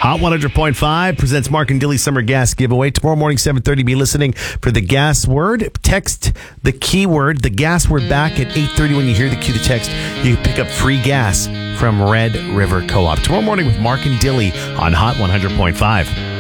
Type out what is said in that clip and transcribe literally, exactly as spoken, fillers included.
Hot one hundred point five presents Mark and Dilly Summer Gas Giveaway. Tomorrow morning, seven thirty, be listening for the gas word. Text the keyword, the gas word, back at eight thirty. When you hear the cue to text, you pick up free gas from Red River Co-op. Tomorrow morning with Mark and Dilly on Hot one hundred point five.